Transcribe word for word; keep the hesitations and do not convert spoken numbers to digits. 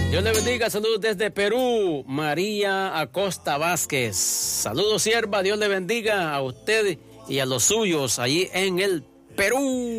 Dios le bendiga, saludos desde Perú, María Acosta Vázquez. Saludos, sierva, Dios le bendiga a usted y a los suyos allí en el Perú.